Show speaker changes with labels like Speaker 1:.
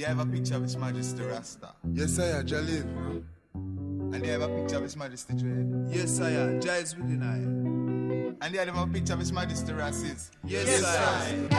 Speaker 1: You have a picture of His Majesty Rasta.
Speaker 2: Yes, I Jalil.
Speaker 1: And you have a picture of His Majesty Dread.
Speaker 3: Yes, I am. Giles within I.
Speaker 1: And you have a picture of His Majesty Rasis.
Speaker 3: Yes, I am.